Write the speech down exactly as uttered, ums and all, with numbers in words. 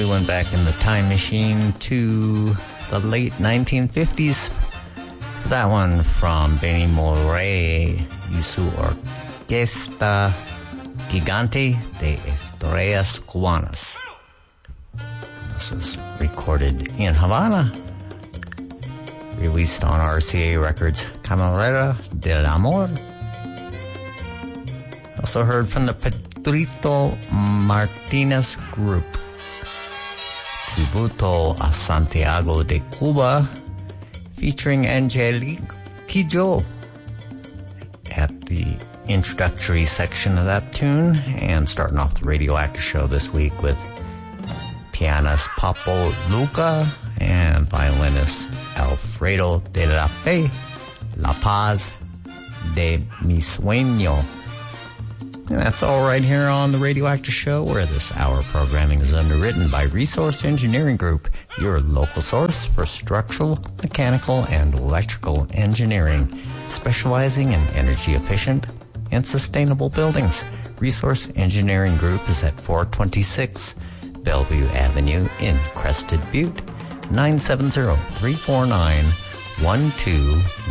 went back in the time machine to the late nineteen fifties. That one from Benny Moré y su Orquesta Gigante de Estrellas Cubanas. This was recorded in Havana, released on R C A Records, Camarera del Amor. Also heard from the Pedrito Martinez Group, Tributo a Santiago de Cuba, featuring Angelique Kidjo at the introductory section of that tune, and starting off the Radioactive Show this week with pianist Papo Luca and violinist Alfredo de la Fe, La Paz de mi Sueño. And that's all right here on the Radioactive Show, where this hour programming is underwritten by Resource Engineering Group, your local source for structural, mechanical, and electrical engineering, specializing in energy-efficient and sustainable buildings. Resource Engineering Group is at four twenty-six Bellevue Avenue in Crested Butte, nine seven zero, three four nine, one two